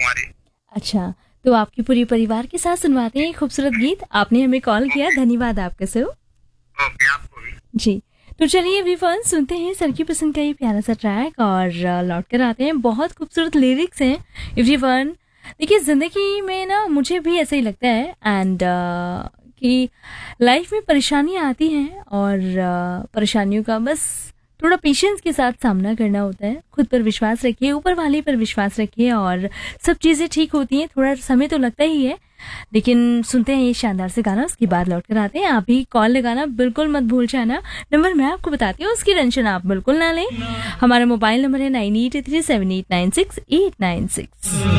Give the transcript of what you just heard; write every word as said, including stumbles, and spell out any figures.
हमारी। अच्छा, तो आपके पूरे परिवार के साथ सुनवाते हैं खूबसूरत गीत। आपने हमें कॉल किया, धन्यवाद आपका सर। ओके, आपको भी। जी, तो चलिए एवरीवन सुनते हैं सर की पसंद का ये प्यारा सा ट्रैक और लौट कर आते हैं। बहुत खूबसूरत लिरिक्स हैं एवरीवन। देखिए ज़िंदगी में ना मुझे भी ऐसा ही लगता है एंड कि लाइफ में परेशानियाँ आती हैं और uh, परेशानियों का बस थोड़ा पेशेंस के साथ सामना करना होता है। खुद पर विश्वास रखिए, ऊपर वाले पर विश्वास रखिए और सब चीज़ें ठीक होती हैं। थोड़ा समय तो लगता ही है, लेकिन सुनते हैं ये शानदार से गाना, उसके बाद लौट कर आते हैं। आप भी कॉल लगाना बिल्कुल मत भूल जाना। नंबर मैं आपको बताती हूँ, उसकी टेंशन आप बिल्कुल ना लें। हमारा मोबाइल नंबर है nine eight three seven eight nine six eight nine six.